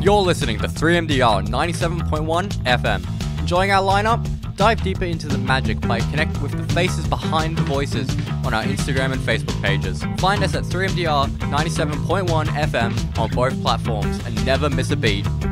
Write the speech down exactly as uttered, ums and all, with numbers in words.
You're listening to three M D R ninety-seven point one F M. Enjoying our lineup? Dive deeper into the magic by connecting with the faces behind the voices on our Instagram and Facebook pages. Find us at three M D R ninety-seven point one F M on both platforms and never miss a beat.